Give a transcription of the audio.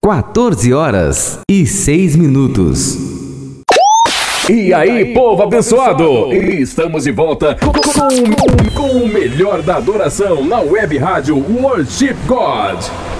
14h06. E aí, povo abençoado! Estamos de volta com o melhor da adoração na web rádio Worship God.